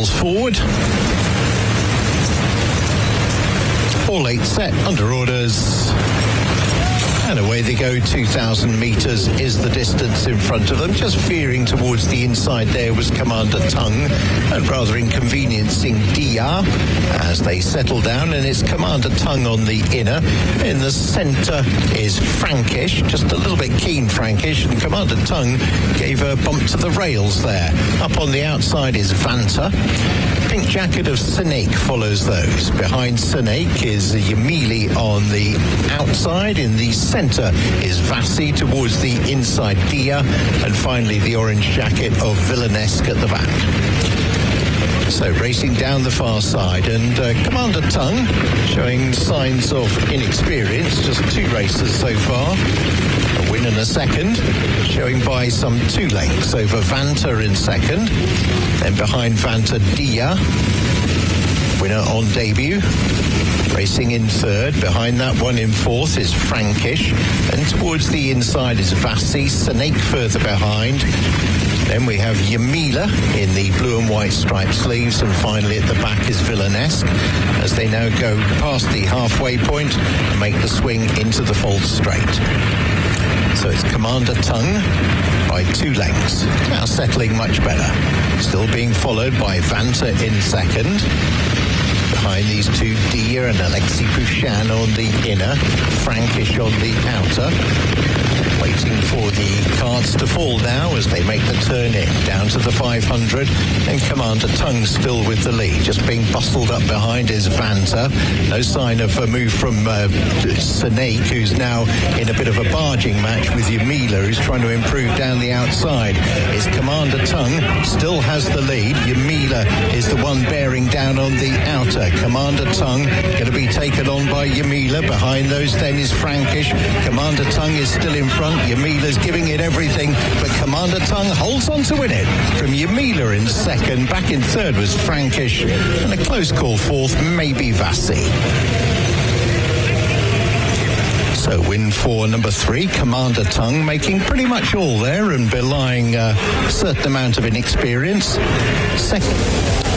falls forward. All 8 set under orders. And away they go. 2,000 metres is the distance in front of them. Just veering towards the inside there was Commander Tung, and rather inconveniencing Dia as they settle down, and it's Commander Tung on the inner. In the centre is Frankish, just a little bit keen Frankish, and Commander Tung gave a bump to the rails there. Up on the outside is Vanta. Pink Jacket of Snake follows those. Behind Snake is Yamili on the outside. In the centre is Vassi towards the inside Dia, and finally the Orange Jacket of Villainesque at the back. So racing down the far side, and Commander Tung showing signs of inexperience, just 2 races so far. A win and a second, showing by some 2 lengths over Vanta in second. Then behind Vanta, Dia, winner on debut. Racing in third. Behind that one in fourth is Frankish. And towards the inside is Vassi. Snake further behind. Then we have Yamila in the blue and white striped sleeves. And finally at the back is Villainesque, as they now go past the halfway point and make the swing into the false straight. So it's Commander Tung by 2 lengths. Now settling much better. Still being followed by Vanta in second. Behind these 2, Dia and Alexei Pouchan on the inner, Frankish on the outer. Waiting for the cards to fall now as they make the turn in, down to the 500, and Commander Tung still with the lead. Just being bustled up behind is Vanta. No sign of a move from Snake, who's now in a bit of a barging match with Yamila, who's trying to improve down the outside. It's Commander Tung, still has the lead. Yamila is the one bearing down on the outer. Commander Tung going to be taken on by Yamila. Behind those then is Frankish. Commander Tung is still in front. Yamila's giving it everything, but Commander Tung holds on to win it from Yamila in second. Back in third was Frankish, and a close call fourth, maybe Vassi. So win for number 3, Commander Tung, making pretty much all there and belying a certain amount of inexperience. Second.